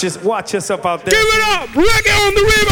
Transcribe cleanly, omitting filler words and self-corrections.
Watch yourself out there. Give it up! Reggae on the river!